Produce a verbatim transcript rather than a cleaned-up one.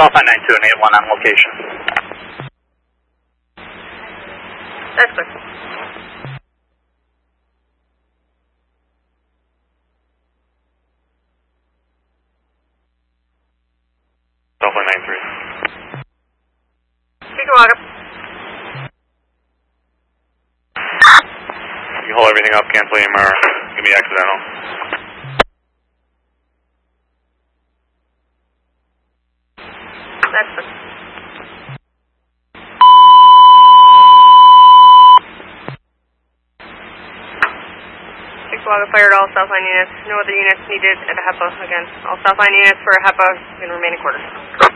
Southline nine two and eight one on location. That's clear. Southline nine three. You can walk up. You hold everything up, cancel A M R, give me accidental. That's clear. Chihuahua fired all Southline units. No other units needed at a HEPA. Again, all Southline units for a HEPA can remain in quarters.